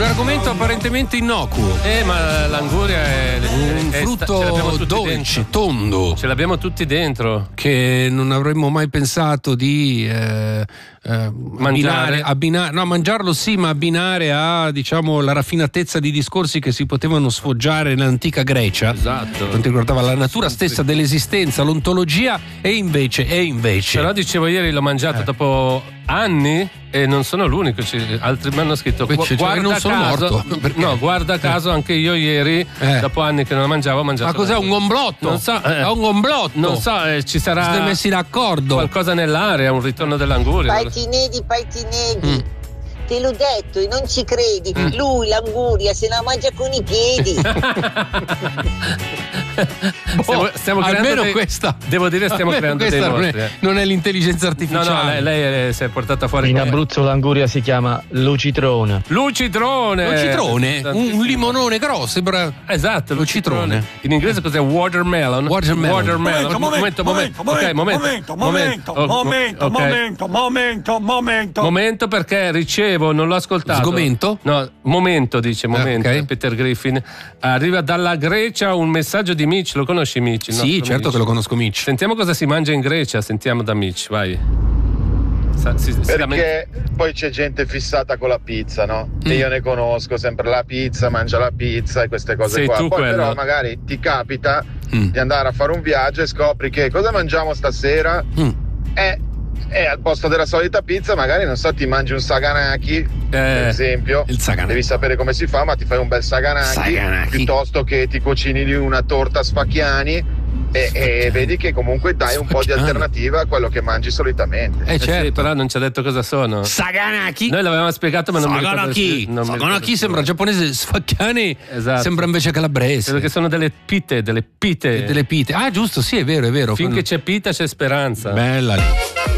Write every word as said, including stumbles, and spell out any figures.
Un argomento apparentemente innocuo. Eh, ma l'anguria è un è, frutto dolce, tondo. Ce l'abbiamo tutti dentro. Che non avremmo mai pensato di eh, eh, abbinare, abbinare, no, mangiarlo sì, ma abbinare a, diciamo, la raffinatezza di discorsi che si potevano sfoggiare nell'antica Grecia. Esatto. Quanto riguardava la natura stessa dell'esistenza, l'ontologia, e invece, e invece. Però dicevo ieri l'ho mangiato eh. dopo anni e non sono l'unico, altri mi hanno scritto Gu- cioè, guarda non sono caso, morto perché? No, guarda caso anche io ieri eh. dopo anni che non mangiavo ho mangiato. Ma cos'è un gomblotto? Non so, eh, è un gomblotto. Non so, eh, ci sarà siete messi d'accordo, qualcosa nell'aria, un ritorno dell'anguria. Paitinedi, paitinedi. Mm. Te l'ho detto e non ci credi. Mm. Lui l'anguria se la mangia con i piedi. Boh, stiamo, stiamo almeno dei, questa devo dire stiamo creando dei non mostri. È, non è l'intelligenza artificiale. No, no, lei, lei si è portata fuori. In Abruzzo l'anguria si chiama lucitrone. Lucitrone. Lucitrone, un, un limonone grosso, sembra. Esatto, lucitrone. lucitrone. In inglese cos'è? Watermelon. Watermelon. Watermelon. Momento, momento, momento, okay, momento, momento, momento, oh, momento, okay. momento, momento, momento. Momento perché ricevo, non l'ho ascoltato. Sgomento? No, momento dice, momento. Ah, okay. Peter Griffin. Arriva dalla Grecia un messaggio di Mitch, lo conosci Mitch? Sì, certo Mitch. che lo conosco Mitch. Sentiamo cosa si mangia in Grecia, sentiamo da Mitch, vai. Sa, si, Perché si poi c'è gente fissata con la pizza, no? Mm. E io ne conosco sempre la pizza, mangia la pizza e queste cose Sei qua. tu Poi quello. però magari ti capita mm. di andare a fare un viaggio e scopri che cosa mangiamo stasera mm. e, e al posto della solita pizza magari, non so, ti mangi un saganaki, eh, per esempio. Il saganaki. Devi sapere come si fa, ma ti fai un bel saganaki, saganaki. piuttosto che ti cucini lì una torta sfacchiani. E, e vedi che comunque dai un po' di alternativa a quello che mangi solitamente. Eh, certo. Eh sì, però non ci ha detto cosa sono. Saganaki. Noi l'avevamo spiegato, ma non Saganaki. mi ricordo. Saganaki sembra giapponese, sfacchiani esatto. sembra invece calabrese. Perché sono delle pite, delle pite. E delle pite. Ah, giusto, sì, è vero, è vero. Finché Quando... c'è pita c'è speranza. Bella lì.